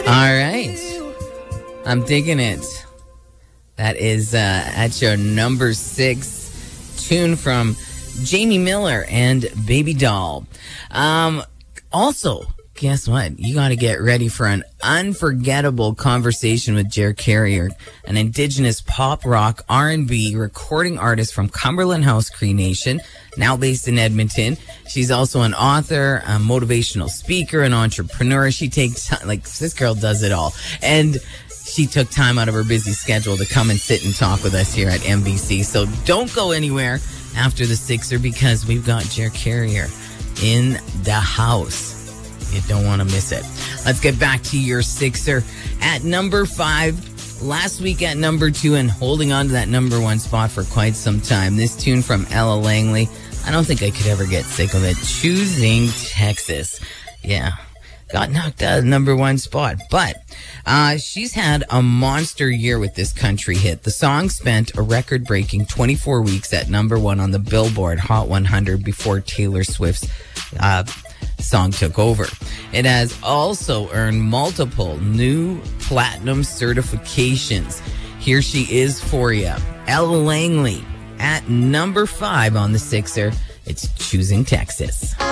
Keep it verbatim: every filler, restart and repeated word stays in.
All right. I'm digging it. That is uh, at your number six tune from Jamie Miller and Baby Doll. Um, also, guess what? You got to get ready for an unforgettable conversation with Jer Carrier, an Indigenous pop rock R and B recording artist from Cumberland House Cree Nation, now based in Edmonton. She's also an author, a motivational speaker, an entrepreneur. She takes, like, this girl does it all. And she took time out of her busy schedule to come and sit and talk with us here at M B C. So don't go anywhere after the Sixer, because we've got Jer Carrier in the house. You don't want to miss it. Let's get back to your Sixer at number five. Last week at number two, and holding on to that number one spot for quite some time. This tune from Ella Langley. I don't think I could ever get sick of it. Choosing Texas. Yeah. Got knocked out of the number one spot. But uh, she's had a monster year with this country hit. The song spent a record-breaking twenty-four weeks at number one on the Billboard Hot one hundred before Taylor Swift's uh, song took over. It has also earned multiple new platinum certifications. Here she is for you. Ella Langley at number five on the Sixer. It's Choosing Texas.